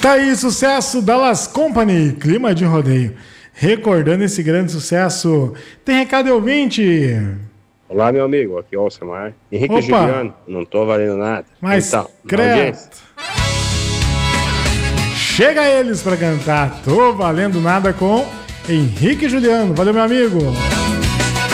Tá aí, sucesso Dallas Company, Clima de Rodeio. Recordando esse grande sucesso. Tem recado de ouvinte? Olá, meu amigo, aqui é o Alcemar. Henrique Juliano, não tô valendo nada. Mas então, credo. Chega eles pra cantar. Tô valendo nada com Henrique Juliano. Valeu, meu amigo.